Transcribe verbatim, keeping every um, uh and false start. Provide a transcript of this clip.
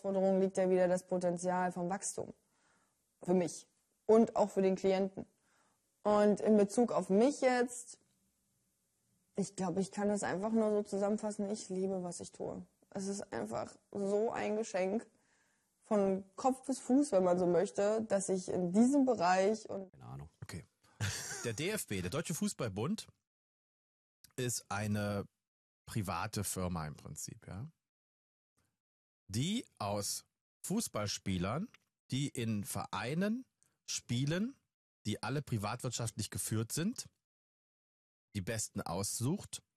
Herausforderung liegt ja wieder das Potenzial vom Wachstum. Für mich und auch für den Klienten. Und in Bezug auf mich jetzt, ich glaube, ich kann das einfach nur so zusammenfassen, ich liebe, was ich tue. Es ist einfach so ein Geschenk, von Kopf bis Fuß, wenn man so möchte, dass ich in diesem Bereich und... Keine Ahnung. Okay. Der D F B, der Deutsche Fußballbund, ist eine private Firma im Prinzip, ja, die aus Fußballspielern, die in Vereinen spielen, die alle privatwirtschaftlich geführt sind, die Besten aussucht